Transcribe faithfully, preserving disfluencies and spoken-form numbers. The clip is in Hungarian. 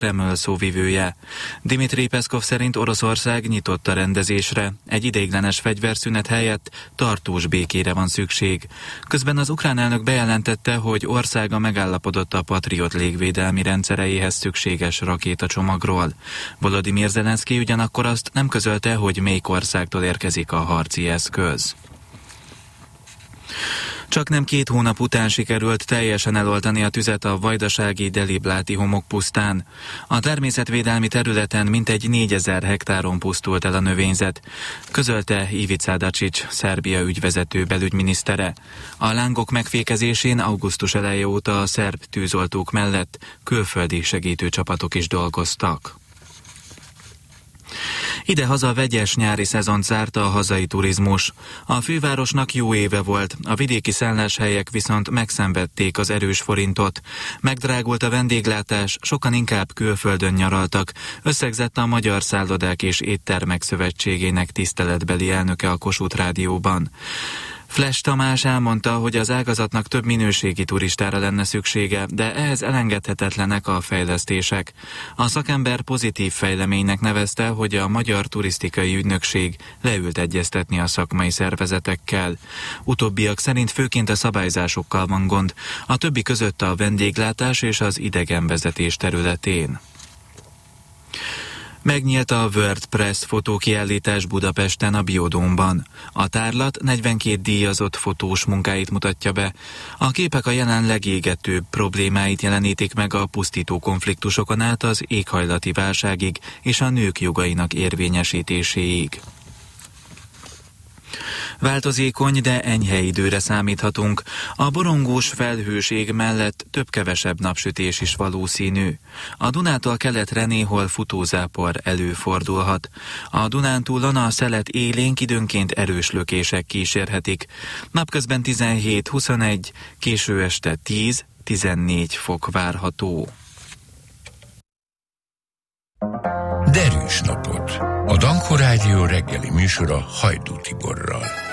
Kreml szóvivője. Dmitri Peszkov szerint Oroszország nyitott a rendezésre, egy ideiglenes fegyverszünet helyett tartós békére van szükség. Közben az ukrán elnök bejelentette, hogy országa megállapodott a Patriot légvédelmi rendszereihez szükséges rakétacsomagról. Volodymyr Zelenszky ugyanakkor azt nem közölte, hogy melyik országtól érkezik a harci eszköz. Csak nem két hónap után sikerült teljesen eloltani a tüzet a vajdasági Delibláti homokpusztán. A természetvédelmi területen mintegy négyezer hektáron pusztult el a növényzet, közölte Ivica Dačić, Szerbia ügyvezető belügyminisztere. A lángok megfékezésén augusztus eleje óta a szerb tűzoltók mellett külföldi segítőcsapatok is dolgoztak. Idehaza vegyes nyári szezont zárta a hazai turizmus. A fővárosnak jó éve volt, a vidéki szálláshelyek viszont megszenvedték az erős forintot. Megdrágult a vendéglátás, sokan inkább külföldön nyaraltak, összegzett a Magyar Szállodák és Éttermek Szövetségének tiszteletbeli elnöke a Kossuth Rádióban. Flash Tamás elmondta, hogy az ágazatnak több minőségi turistára lenne szüksége, de ehhez elengedhetetlenek a fejlesztések. A szakember pozitív fejleménynek nevezte, hogy a Magyar Turisztikai Ügynökség leült egyeztetni a szakmai szervezetekkel. Utóbbiak szerint főként a szabályzásokkal van gond, a többi között a vendéglátás és az idegenvezetés területén. Megnyílt a WordPress fotókiállítás Budapesten a Biodómban. A tárlat negyvenkét díjazott fotós munkáit mutatja be. A képek a jelen legégetőbb problémáit jelenítik meg a pusztító konfliktusokon át az éghajlati válságig és a nők jogainak érvényesítéséig. Változékony, de enyhe időre számíthatunk. A borongós felhőség mellett több-kevesebb napsütés is valószínű. A Dunától keletre néhol futózápor előfordulhat. A Dunántúlon a szelet élénk, időnként erős lökések kísérhetik. Napközben tizenhét-huszonegy, késő este tíz-tizennégy fok várható. Derűs napot! A Danko Rádió reggeli műsora Hajdú Tiborral.